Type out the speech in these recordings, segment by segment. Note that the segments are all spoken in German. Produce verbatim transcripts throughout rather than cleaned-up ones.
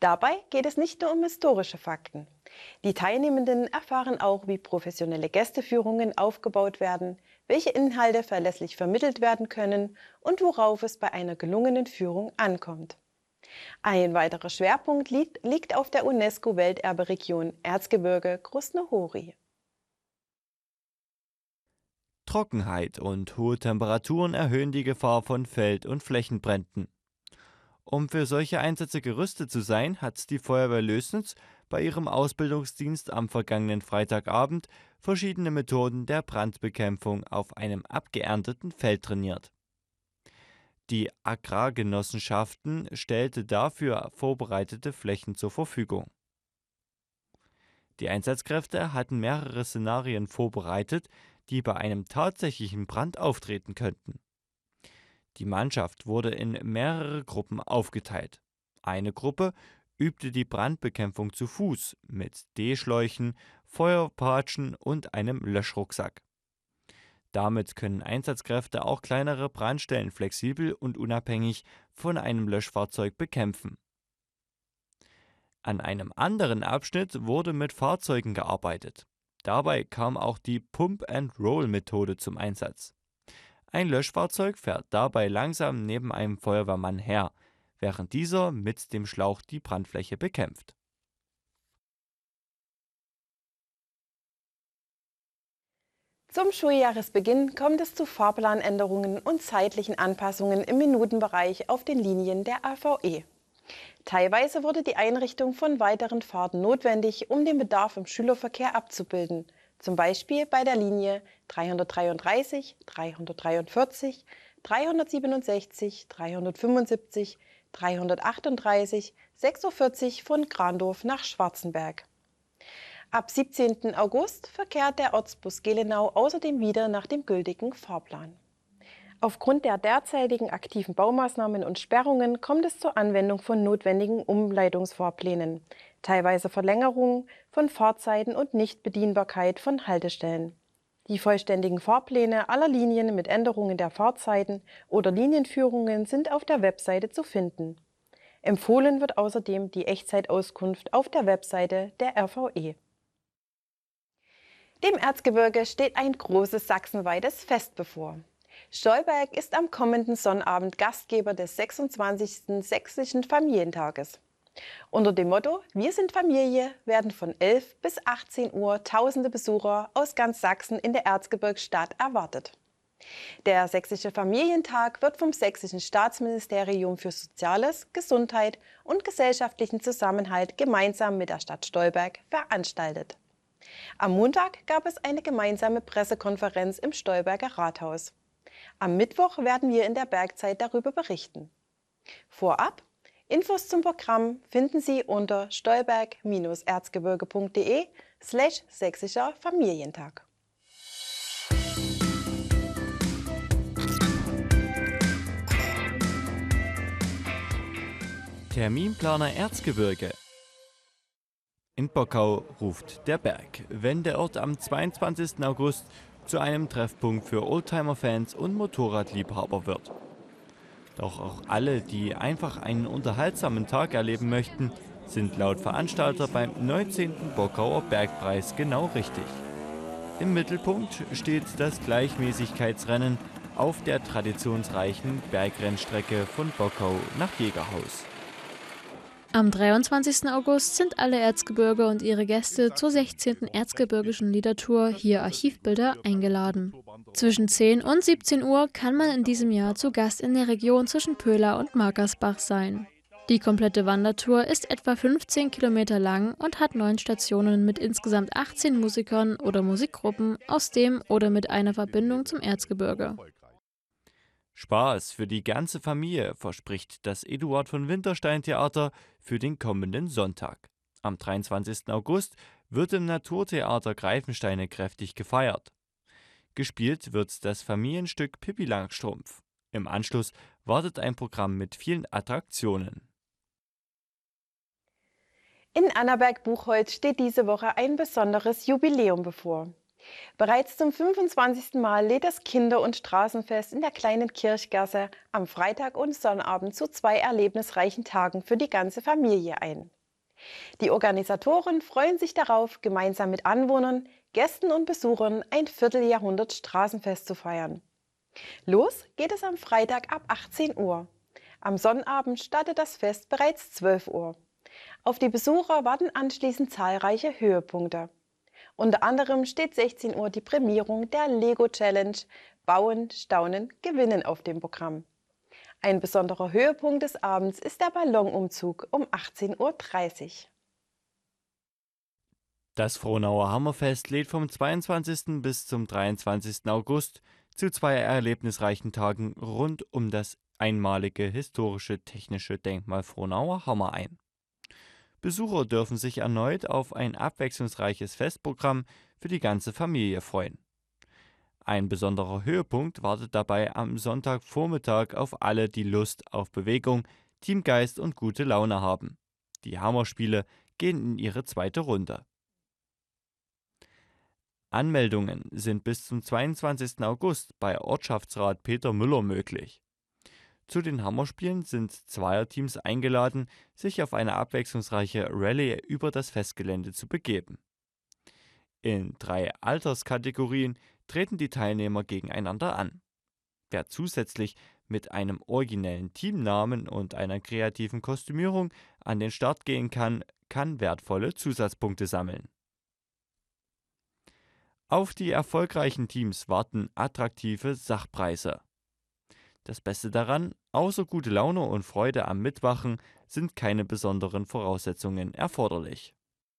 Dabei geht es nicht nur um historische Fakten. Die Teilnehmenden erfahren auch, wie professionelle Gästeführungen aufgebaut werden, welche Inhalte verlässlich vermittelt werden können und worauf es bei einer gelungenen Führung ankommt. Ein weiterer Schwerpunkt liegt, liegt auf der UNESCO-Welterberegion Erzgebirge Krusne-Hori. Trockenheit und hohe Temperaturen erhöhen die Gefahr von Feld- und Flächenbränden. Um für solche Einsätze gerüstet zu sein, hat die Feuerwehr Lößnitz bei ihrem Ausbildungsdienst am vergangenen Freitagabend verschiedene Methoden der Brandbekämpfung auf einem abgeernteten Feld trainiert. Die Agrargenossenschaften stellte dafür vorbereitete Flächen zur Verfügung. Die Einsatzkräfte hatten mehrere Szenarien vorbereitet, die bei einem tatsächlichen Brand auftreten könnten. Die Mannschaft wurde in mehrere Gruppen aufgeteilt. Eine Gruppe übte die Brandbekämpfung zu Fuß mit D-Schläuchen, Feuerpatschen und einem Löschrucksack. Damit können Einsatzkräfte auch kleinere Brandstellen flexibel und unabhängig von einem Löschfahrzeug bekämpfen. An einem anderen Abschnitt wurde mit Fahrzeugen gearbeitet. Dabei kam auch die Pump-and-Roll-Methode zum Einsatz. Ein Löschfahrzeug fährt dabei langsam neben einem Feuerwehrmann her, während dieser mit dem Schlauch die Brandfläche bekämpft. Zum Schuljahresbeginn kommt es zu Fahrplanänderungen und zeitlichen Anpassungen im Minutenbereich auf den Linien der A V E. Teilweise wurde die Einrichtung von weiteren Fahrten notwendig, um den Bedarf im Schülerverkehr abzubilden, zum Beispiel bei der Linie dreihundertdreiunddreißig, dreihundertdreiundvierzig, dreihundertsiebenundsechzig, dreihundertfünfundsiebzig, dreihundertachtunddreißig, sechs Uhr vierzig von Grandorf nach Schwarzenberg. Ab siebzehnten August verkehrt der Ortsbus Gelenau außerdem wieder nach dem gültigen Fahrplan. Aufgrund der derzeitigen aktiven Baumaßnahmen und Sperrungen kommt es zur Anwendung von notwendigen Umleitungsfahrplänen, teilweise Verlängerungen von Fahrzeiten und Nichtbedienbarkeit von Haltestellen. Die vollständigen Fahrpläne aller Linien mit Änderungen der Fahrzeiten oder Linienführungen sind auf der Webseite zu finden. Empfohlen wird außerdem die Echtzeitauskunft auf der Webseite der R V E. Dem Erzgebirge steht ein großes sachsenweites Fest bevor. Stolberg ist am kommenden Sonnabend Gastgeber des sechsundzwanzigsten Sächsischen Familientages. Unter dem Motto „Wir sind Familie" werden von elf bis achtzehn Uhr tausende Besucher aus ganz Sachsen in der Erzgebirgsstadt erwartet. Der Sächsische Familientag wird vom Sächsischen Staatsministerium für Soziales, Gesundheit und gesellschaftlichen Zusammenhalt gemeinsam mit der Stadt Stolberg veranstaltet. Am Montag gab es eine gemeinsame Pressekonferenz im Stolberger Rathaus. Am Mittwoch werden wir in der Bergzeit darüber berichten. Vorab: Infos zum Programm finden Sie unter stolberg-erzgebirge.de slash sächsischer Familientag. Terminplaner Erzgebirge. In Bockau ruft der Berg, wenn der Ort am zweiundzwanzigsten August zu einem Treffpunkt für Oldtimer-Fans und Motorradliebhaber wird. Doch auch alle, die einfach einen unterhaltsamen Tag erleben möchten, sind laut Veranstalter beim neunzehnten Bockauer Bergpreis genau richtig. Im Mittelpunkt steht das Gleichmäßigkeitsrennen auf der traditionsreichen Bergrennstrecke von Bockau nach Jägerhaus. Am dreiundzwanzigsten August sind alle Erzgebirger und ihre Gäste zur sechzehnten Erzgebirgischen Liedertour hier Archivbilder eingeladen. Zwischen zehn und siebzehn Uhr kann man in diesem Jahr zu Gast in der Region zwischen Pöhla und Markersbach sein. Die komplette Wandertour ist etwa fünfzehn Kilometer lang und hat neun Stationen mit insgesamt achtzehn Musikern oder Musikgruppen aus dem oder mit einer Verbindung zum Erzgebirge. Spaß für die ganze Familie verspricht das Eduard von Winterstein Theater für den kommenden Sonntag. Am dreiundzwanzigsten August wird im Naturtheater Greifensteine kräftig gefeiert. Gespielt wird das Familienstück Pippi Langstrumpf. Im Anschluss wartet ein Programm mit vielen Attraktionen. In Annaberg-Buchholz steht diese Woche ein besonderes Jubiläum bevor. Bereits zum fünfundzwanzigsten Mal lädt das Kinder- und Straßenfest in der kleinen Kirchgasse am Freitag und Sonnabend zu zwei erlebnisreichen Tagen für die ganze Familie ein. Die Organisatoren freuen sich darauf, gemeinsam mit Anwohnern, Gästen und Besuchern ein Vierteljahrhundert Straßenfest zu feiern. Los geht es am Freitag ab achtzehn Uhr. Am Sonnabend startet das Fest bereits zwölf Uhr. Auf die Besucher warten anschließend zahlreiche Höhepunkte. Unter anderem steht sechzehn Uhr die Prämierung der Lego Challenge Bauen, Staunen, Gewinnen auf dem Programm. Ein besonderer Höhepunkt des Abends ist der Ballonumzug um achtzehn Uhr dreißig. Das Frohnauer Hammerfest lädt vom zweiundzwanzigsten bis zum dreiundzwanzigsten August zu zwei erlebnisreichen Tagen rund um das einmalige historische technische Denkmal Frohnauer Hammer ein. Besucher dürfen sich erneut auf ein abwechslungsreiches Festprogramm für die ganze Familie freuen. Ein besonderer Höhepunkt wartet dabei am Sonntagvormittag auf alle, die Lust auf Bewegung, Teamgeist und gute Laune haben. Die Hammerspiele gehen in ihre zweite Runde. Anmeldungen sind bis zum zweiundzwanzigsten August bei Ortschaftsrat Peter Müller möglich. Zu den Hammerspielen sind Zweierteams eingeladen, sich auf eine abwechslungsreiche Rallye über das Festgelände zu begeben. In drei Alterskategorien treten die Teilnehmer gegeneinander an. Wer zusätzlich mit einem originellen Teamnamen und einer kreativen Kostümierung an den Start gehen kann, kann wertvolle Zusatzpunkte sammeln. Auf die erfolgreichen Teams warten attraktive Sachpreise. Das Beste daran, außer gute Laune und Freude am Mitmachen sind keine besonderen Voraussetzungen erforderlich.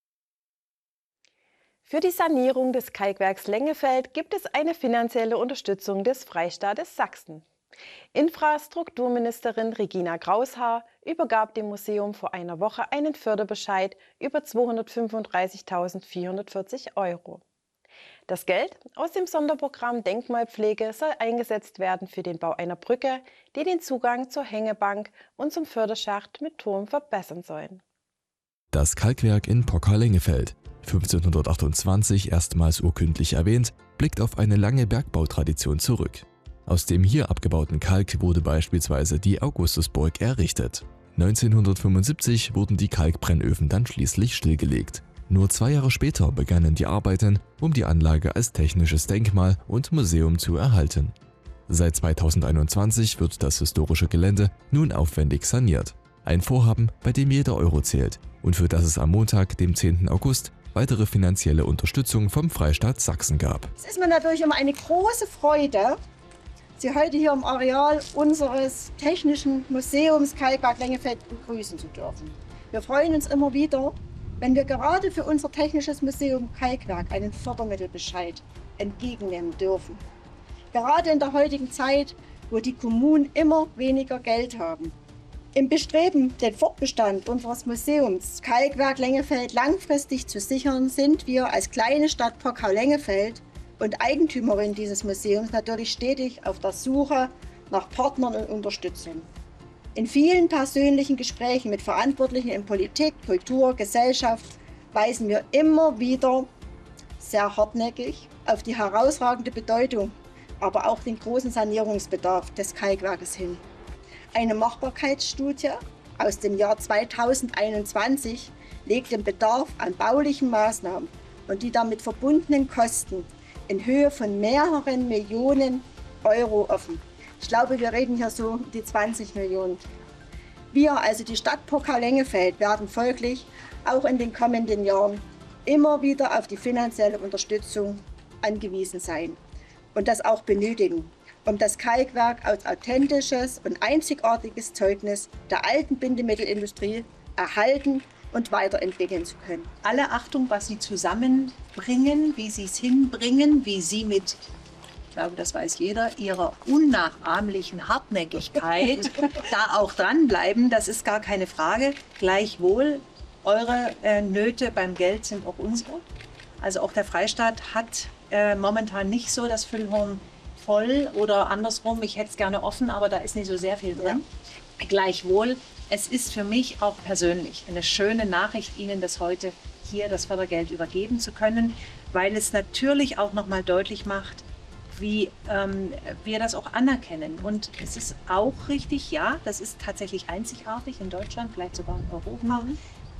Für die Sanierung des Kalkwerks Lengefeld gibt es eine finanzielle Unterstützung des Freistaates Sachsen. Infrastrukturministerin Regina Graushaar übergab dem Museum vor einer Woche einen Förderbescheid über zweihundertfünfunddreißigtausendvierhundertvierzig Euro. Das Geld aus dem Sonderprogramm Denkmalpflege soll eingesetzt werden für den Bau einer Brücke, die den Zugang zur Hängebank und zum Förderschacht mit Turm verbessern sollen. Das Kalkwerk in Pockar-Lengefeld, fünfzehnhundertachtundzwanzig erstmals urkundlich erwähnt, blickt auf eine lange Bergbautradition zurück. Aus dem hier abgebauten Kalk wurde beispielsweise die Augustusburg errichtet. neunzehnhundertfünfundsiebzig wurden die Kalkbrennöfen dann schließlich stillgelegt. Nur zwei Jahre später begannen die Arbeiten, um die Anlage als technisches Denkmal und Museum zu erhalten. Seit zweitausendeinundzwanzig wird das historische Gelände nun aufwendig saniert. Ein Vorhaben, bei dem jeder Euro zählt und für das es am Montag, dem zehnten August, weitere finanzielle Unterstützung vom Freistaat Sachsen gab. Es ist mir natürlich immer eine große Freude, Sie heute hier im Areal unseres Technischen Museums Kalkwerk Lengefeld begrüßen zu dürfen. Wir freuen uns immer wieder, wenn wir gerade für unser Technisches Museum Kalkwerk einen Fördermittelbescheid entgegennehmen dürfen. Gerade in der heutigen Zeit, wo die Kommunen immer weniger Geld haben. Im Bestreben, den Fortbestand unseres Museums Kalkwerk Lengefeld langfristig zu sichern, sind wir als kleine Stadt Pockar-Lengefeld und Eigentümerin dieses Museums natürlich stetig auf der Suche nach Partnern und Unterstützung. In vielen persönlichen Gesprächen mit Verantwortlichen in Politik, Kultur, Gesellschaft weisen wir immer wieder sehr hartnäckig auf die herausragende Bedeutung, aber auch den großen Sanierungsbedarf des Kalkwerkes hin. Eine Machbarkeitsstudie aus dem Jahr zweitausendeinundzwanzig legt den Bedarf an baulichen Maßnahmen und die damit verbundenen Kosten in Höhe von mehreren Millionen Euro offen. Ich glaube, wir reden hier so um die zwanzig Millionen. Wir, also die Stadt Pockar-Lengefeld, werden folglich auch in den kommenden Jahren immer wieder auf die finanzielle Unterstützung angewiesen sein und das auch benötigen, um das Kalkwerk als authentisches und einzigartiges Zeugnis der alten Bindemittelindustrie erhalten und weiterentwickeln zu können. Alle Achtung, was Sie zusammenbringen, wie Sie es hinbringen, wie Sie mit, ich glaube, das weiß jeder, Ihrer unnachahmlichen Hartnäckigkeit da auch dranbleiben, das ist gar keine Frage. Gleichwohl, eure äh, Nöte beim Geld sind auch unsere. Also auch der Freistaat hat äh, momentan nicht so das Füllhorn voll oder andersrum, ich hätte es gerne offen, aber da ist nicht so sehr viel drin. Ja. Gleichwohl, es ist für mich auch persönlich eine schöne Nachricht, Ihnen das heute hier das Fördergeld übergeben zu können, weil es natürlich auch nochmal deutlich macht, wie ähm, wir das auch anerkennen. Und es ist auch richtig, ja, das ist tatsächlich einzigartig in Deutschland, vielleicht sogar in Europa,